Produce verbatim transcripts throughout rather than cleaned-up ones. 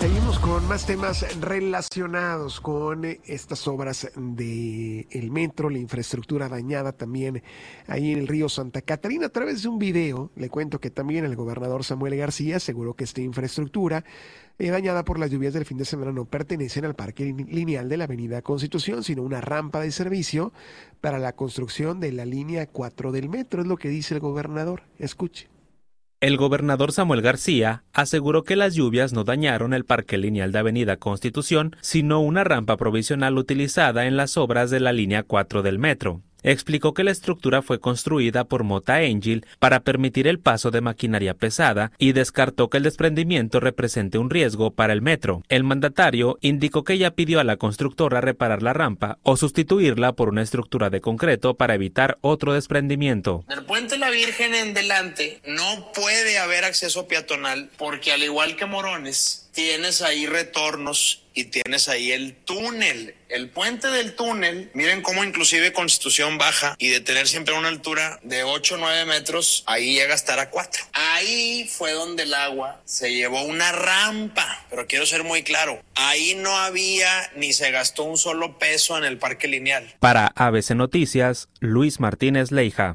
Seguimos con más temas relacionados con estas obras del metro, la infraestructura dañada también ahí en el río Santa Catarina. A través de un video, le cuento que también el gobernador Samuel García aseguró que esta infraestructura eh, dañada por las lluvias del fin de semana no pertenecen al parque lineal de la Avenida Constitución, sino una rampa de servicio para la construcción de la línea cuatro del metro, es lo que dice el gobernador. Escuche. El gobernador Samuel García aseguró que las lluvias no dañaron el parque lineal de Avenida Constitución, sino una rampa provisional utilizada en las obras de la línea cuatro del metro. Explicó que la estructura fue construida por Mota Angel para permitir el paso de maquinaria pesada y descartó que el desprendimiento represente un riesgo para el metro. El mandatario indicó que ya pidió a la constructora reparar la rampa o sustituirla por una estructura de concreto para evitar otro desprendimiento. Del Puente La Virgen en delante no puede haber acceso peatonal porque, al igual que Morones, tienes ahí retornos y tienes ahí el túnel. El puente del túnel, miren cómo inclusive Constitución baja, y de tener siempre una altura de ocho o nueve metros, ahí llega a estar a cuatro. Ahí fue donde el agua se llevó una rampa, pero quiero ser muy claro, ahí no había ni se gastó un solo peso en el parque lineal. Para A B C Noticias, Luis Martínez Leija.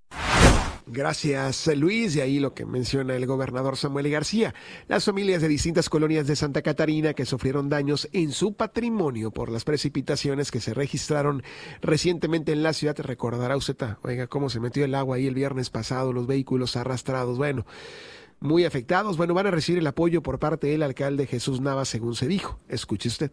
Gracias, Luis. Y ahí lo que menciona el gobernador Samuel García. Las familias de distintas colonias de Santa Catarina que sufrieron daños en su patrimonio por las precipitaciones que se registraron recientemente en la ciudad. Recordará usted, oiga, cómo se metió el agua ahí el viernes pasado, los vehículos arrastrados. Bueno, muy afectados. Bueno, van a recibir el apoyo por parte del alcalde Jesús Nava, según se dijo. Escuche usted.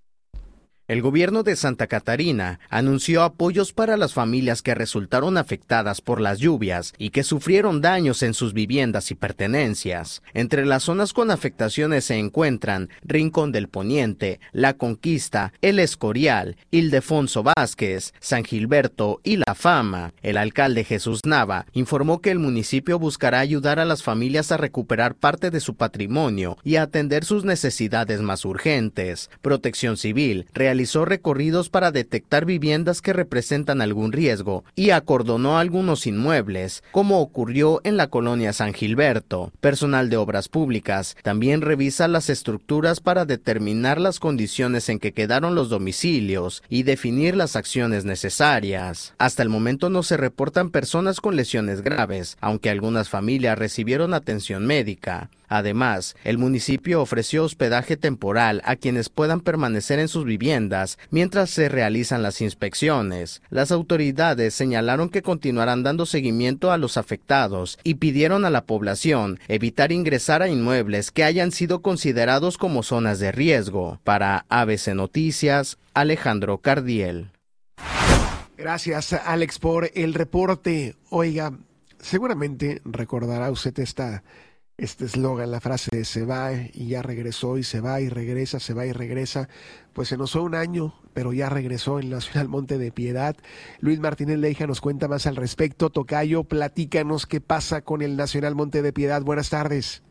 El gobierno de Santa Catarina anunció apoyos para las familias que resultaron afectadas por las lluvias y que sufrieron daños en sus viviendas y pertenencias. Entre las zonas con afectaciones se encuentran Rincón del Poniente, La Conquista, El Escorial, Ildefonso Vázquez, San Gilberto y La Fama. El alcalde Jesús Nava informó que el municipio buscará ayudar a las familias a recuperar parte de su patrimonio y a atender sus necesidades más urgentes. Protección Civil realizó realizó recorridos para detectar viviendas que representan algún riesgo y acordonó algunos inmuebles, como ocurrió en la colonia San Gilberto. Personal de Obras Públicas también revisa las estructuras para determinar las condiciones en que quedaron los domicilios y definir las acciones necesarias. Hasta el momento no se reportan personas con lesiones graves, aunque algunas familias recibieron atención médica. Además, el municipio ofreció hospedaje temporal a quienes puedan permanecer en sus viviendas mientras se realizan las inspecciones. Las autoridades señalaron que continuarán dando seguimiento a los afectados y pidieron a la población evitar ingresar a inmuebles que hayan sido considerados como zonas de riesgo. Para A B C Noticias, Alejandro Cardiel. Gracias, Alex, por el reporte. Oiga, seguramente recordará usted esta... este eslogan, la frase de se va y ya regresó y se va y regresa, se va y regresa. Pues se nos fue un año, pero ya regresó el Nacional Monte de Piedad. Luis Martínez Leija nos cuenta más al respecto. Tocayo, platícanos qué pasa con el Nacional Monte de Piedad. Buenas tardes.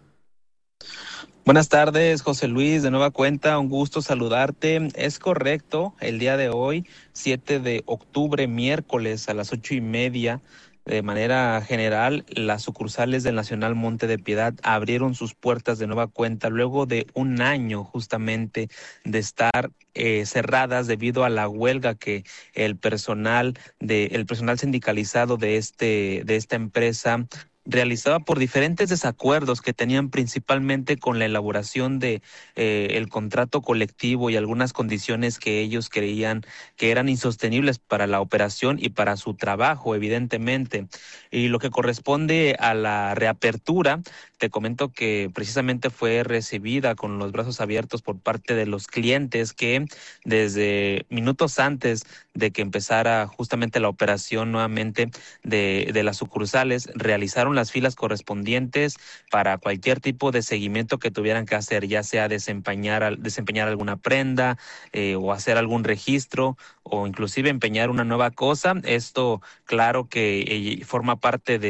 Buenas tardes, José Luis, de nueva cuenta, un gusto saludarte. Es correcto, el día de hoy, siete de octubre, miércoles, a las ocho y media, de manera general, las sucursales del Nacional Monte de Piedad abrieron sus puertas de nueva cuenta luego de un año justamente de estar eh, cerradas debido a la huelga que el personal de el personal sindicalizado de este de esta empresa realizaba por diferentes desacuerdos que tenían principalmente con la elaboración de eh, el contrato colectivo y algunas condiciones que ellos creían que eran insostenibles para la operación y para su trabajo, evidentemente. Y lo que corresponde a la reapertura, te comento que precisamente fue recibida con los brazos abiertos por parte de los clientes que desde minutos antes de que empezara justamente la operación nuevamente de, de las sucursales, realizaron las filas correspondientes para cualquier tipo de seguimiento que tuvieran que hacer, ya sea desempeñar, desempeñar alguna prenda eh, o hacer algún registro o inclusive empeñar una nueva cosa. Esto, claro que eh, forma parte de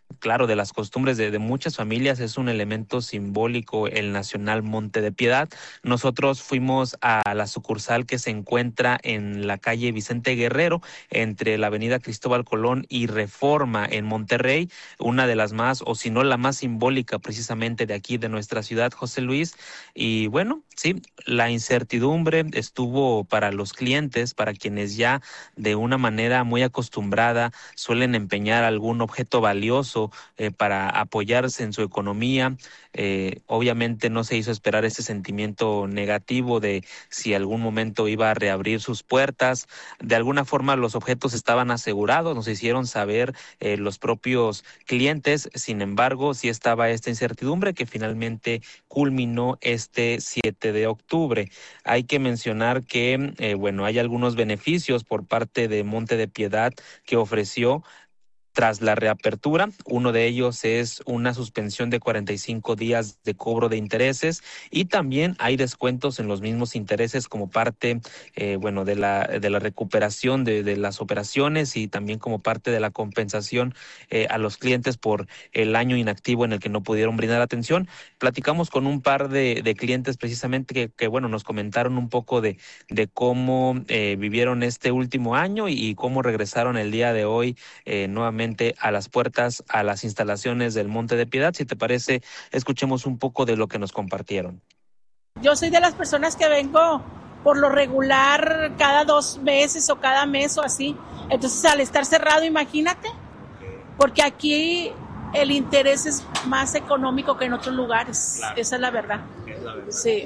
claro, de las costumbres de, de muchas familias, es un elemento simbólico el Nacional Monte de Piedad. Nosotros fuimos a la sucursal que se encuentra en la calle Vicente Guerrero, entre la avenida Cristóbal Colón y Reforma en Monterrey, una de las más, o si no la más simbólica precisamente de aquí, de nuestra ciudad, José Luis. Y bueno, sí, la incertidumbre estuvo para los clientes, para quienes ya de una manera muy acostumbrada suelen empeñar algún objeto valioso Eh, para apoyarse en su economía. Eh, obviamente no se hizo esperar ese sentimiento negativo de si algún momento iba a reabrir sus puertas. De alguna forma los objetos estaban asegurados, nos hicieron saber eh, los propios clientes. Sin embargo, sí estaba esta incertidumbre que finalmente culminó este siete de octubre. Hay que mencionar que, eh, bueno, hay algunos beneficios por parte de Monte de Piedad que ofreció tras la reapertura. Uno de ellos es una suspensión de cuarenta y cinco días de cobro de intereses, y también hay descuentos en los mismos intereses como parte eh, bueno, de la, de la recuperación de, de las operaciones, y también como parte de la compensación eh, a los clientes por el año inactivo en el que no pudieron brindar atención. Platicamos con un par de, de clientes precisamente que, que bueno, nos comentaron un poco de, de cómo eh, vivieron este último año y, y cómo regresaron el día de hoy eh, nuevamente a las puertas, a las instalaciones del Monte de Piedad. Si te parece, escuchemos un poco de lo que nos compartieron. Yo soy de las personas que vengo por lo regular cada dos meses o cada mes o así. Entonces, al estar cerrado, imagínate, porque aquí el interés es más económico que en otros lugares. Claro. Esa es la verdad. Es la verdad. Sí.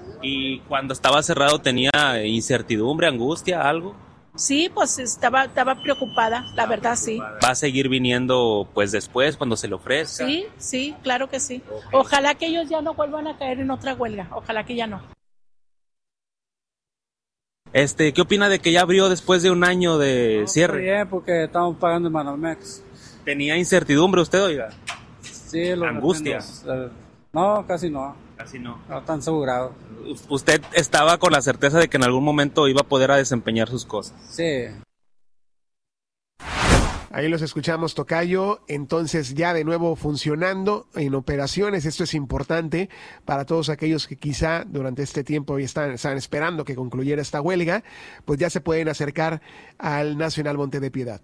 ¿Y cuando estaba cerrado tenía incertidumbre, angustia, algo? Sí, pues estaba, estaba preocupada, la verdad, sí. ¿Va a seguir viniendo pues después cuando se le ofrezca? Sí, sí, claro que sí. Okay. Ojalá que ellos ya no vuelvan a caer en otra huelga, ojalá que ya no. Este, ¿qué opina de que ya abrió después de un año de no, cierre? Está bien, porque estamos pagando en Banamex. ¿Tenía incertidumbre usted, oiga? Sí, lo ¿angustia? Menos, no, casi no. Casi no. No tan asegurado. ¿Usted estaba con la certeza de que en algún momento iba a poder a desempeñar sus cosas? Sí. Ahí los escuchamos, tocayo. Entonces ya de nuevo funcionando en operaciones. Esto es importante para todos aquellos que quizá durante este tiempo están, están esperando que concluyera esta huelga, pues ya se pueden acercar al Nacional Monte de Piedad.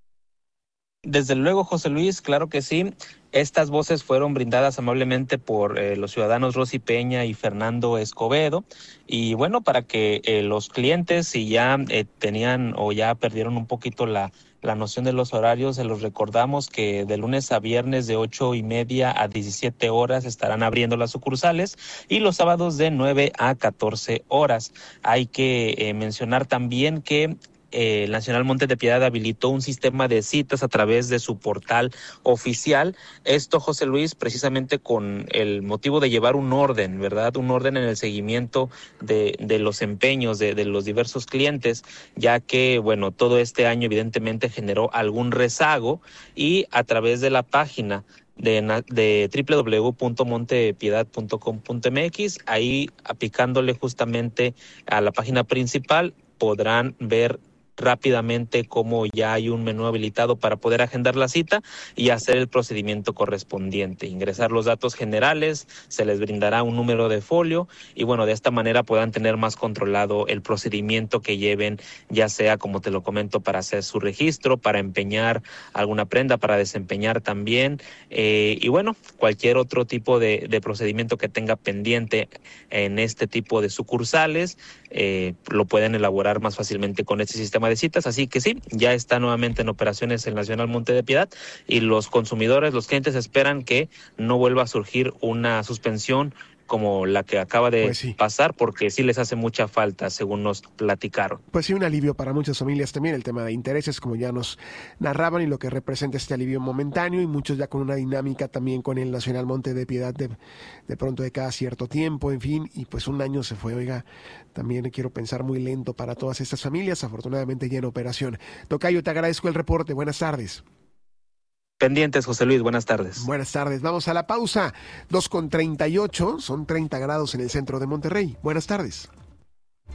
Desde luego, José Luis, claro que sí. Estas voces fueron brindadas amablemente por eh, los ciudadanos Rosy Peña y Fernando Escobedo. Y bueno, para que eh, los clientes, si ya eh, tenían o ya perdieron un poquito la, la noción de los horarios, se los recordamos que de lunes a viernes de ocho y media a diecisiete horas estarán abriendo las sucursales, y los sábados de nueve a catorce horas. Hay que eh, mencionar también que Eh, el Nacional Monte de Piedad habilitó un sistema de citas a través de su portal oficial. Esto, José Luis, precisamente con el motivo de llevar un orden, ¿verdad? Un orden en el seguimiento de, de los empeños de, de los diversos clientes, ya que, bueno, todo este año evidentemente generó algún rezago, y a través de la página de, de doble u doble u doble u punto montepiedad punto com punto m x, ahí aplicándole justamente a la página principal, podrán ver rápidamente cómo ya hay un menú habilitado para poder agendar la cita y hacer el procedimiento correspondiente, ingresar los datos generales, se les brindará un número de folio, y bueno, de esta manera puedan tener más controlado el procedimiento que lleven, ya sea, como te lo comento, para hacer su registro, para empeñar alguna prenda, para desempeñar también, eh, y bueno, cualquier otro tipo de, de procedimiento que tenga pendiente en este tipo de sucursales, eh, lo pueden elaborar más fácilmente con este sistema de citas. Así que sí, ya está nuevamente en operaciones el Nacional Monte de Piedad, y los consumidores, los clientes esperan que no vuelva a surgir una suspensión como la que acaba de pues sí. pasar, porque sí les hace mucha falta, según nos platicaron. Pues sí, un alivio para muchas familias también, el tema de intereses, como ya nos narraban, y lo que representa este alivio momentáneo, y muchos ya con una dinámica también con el Nacional Monte de Piedad de, de pronto de cada cierto tiempo, en fin, y pues un año se fue, oiga, también quiero pensar muy lento para todas estas familias, afortunadamente ya en operación. Tocayo, te agradezco el reporte, buenas tardes. Pendientes, José Luis, buenas tardes. Buenas tardes, vamos a la pausa. dos con treinta y ocho, son treinta grados en el centro de Monterrey. Buenas tardes.